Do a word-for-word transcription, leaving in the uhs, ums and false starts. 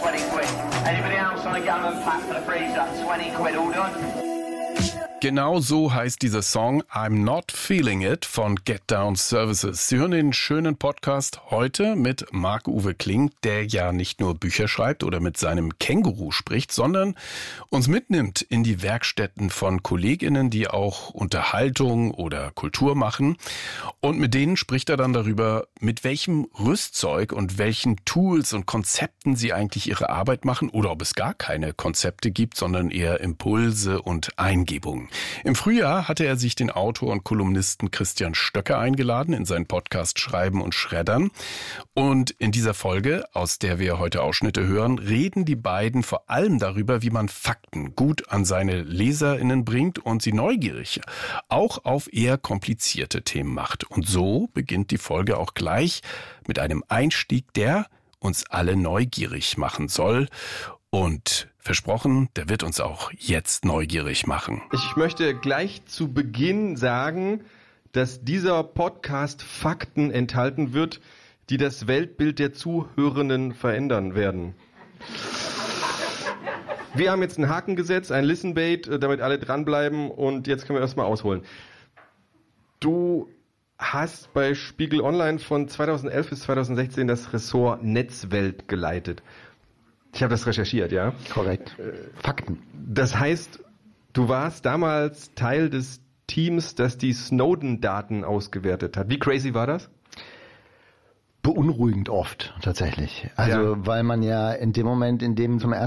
twenty quid. Anybody else on a gammon pack for the freezer? twenty quid, all done? Genau so heißt dieser Song I'm Not Feeling It von Get Down Services. Sie hören den schönen Podcast heute mit Marc-Uwe Kling, der ja nicht nur Bücher schreibt oder mit seinem Känguru spricht, sondern uns mitnimmt in die Werkstätten von KollegInnen, die auch Unterhaltung oder Kultur machen. Und mit denen spricht er dann darüber, mit welchem Rüstzeug und welchen Tools und Konzepten sie eigentlich ihre Arbeit machen oder ob es gar keine Konzepte gibt, sondern eher Impulse und Eingebungen. Im Frühjahr hatte er sich den Autor und Kolumnisten Christian Stöcker eingeladen in seinen Podcast Schreiben und Schreddern. Und in dieser Folge, aus der wir heute Ausschnitte hören, reden die beiden vor allem darüber, wie man Fakten gut an seine LeserInnen bringt und sie neugierig auch auf eher komplizierte Themen macht. Und so beginnt die Folge auch gleich mit einem Einstieg, der uns alle neugierig machen soll. Und versprochen, der wird uns auch jetzt neugierig machen. Ich möchte gleich zu Beginn sagen, dass dieser Podcast Fakten enthalten wird, die das Weltbild der Zuhörenden verändern werden. Wir haben jetzt einen Haken gesetzt, ein Listen-Bait, damit alle dranbleiben und jetzt können wir erstmal ausholen. Du hast bei Spiegel Online von zweitausendelf bis zweitausendsechzehn das Ressort Netzwelt geleitet. Ich habe das recherchiert, ja? Korrekt. Fakten. Das heißt, du warst damals Teil des Teams, das die Snowden-Daten ausgewertet hat. Wie crazy war das? Beunruhigend oft, tatsächlich. Also, Ja. weil man ja in dem Moment, in dem zum ersten